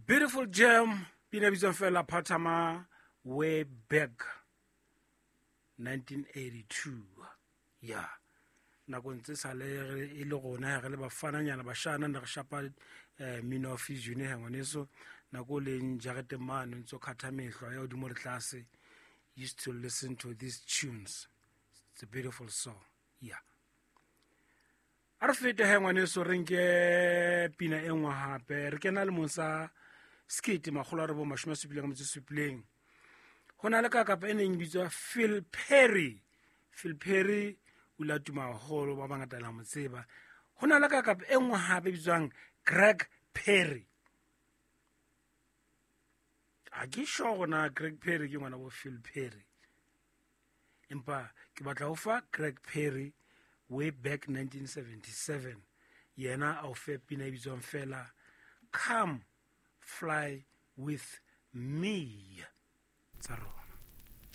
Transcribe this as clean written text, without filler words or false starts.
Beautiful Gem, pina bitswang fela Phathama, way back 1982. Yeah. Nakong tse sale e le gona re le bafananyana bashana na re shapa Mmino Fusion he ngwaneso nako le njagete mane ntso khatha mehlo ya odimo re tlase used to listen to these tunes. It's a beautiful song. Yeah. Are fete he ngwaneso re nke pina e nngwe hape re kena le monsa skiti magolo re bo 77 hona le ka kapa ene bitswa Phil Perry. Phil Perry o la tuma holo ba bangata la motseba. Hona le ka kapa engwe hape bitswang Greg Perry. A ke sure gona Greg Perry ke ngwana bo Phil Perry. Empa ke batla o fa Greg Perry way back 1977. Yena a o fe pina bitswang fela Come Fly With Me.